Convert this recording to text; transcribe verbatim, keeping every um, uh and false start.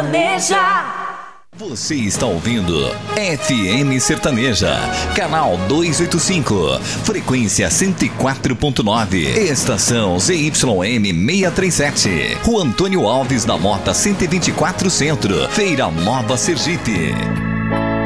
Sertaneja. Você está ouvindo F M Sertaneja, canal duzentos e oitenta e cinco, frequência cento e quatro ponto nove, estação Z Y M seiscentos e trinta e sete, Rua Antônio Alves da Mota cento e vinte e quatro Centro, Feira Nova, Sergipe.